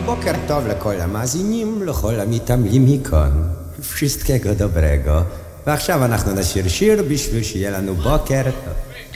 Boker tov לכל המאזינים, לכל המתעמלים מכאן. wszystkiego dobrego. ועכשיו אנחנו נשיר שיר בשביל שיהיה לנו בוקר טוב.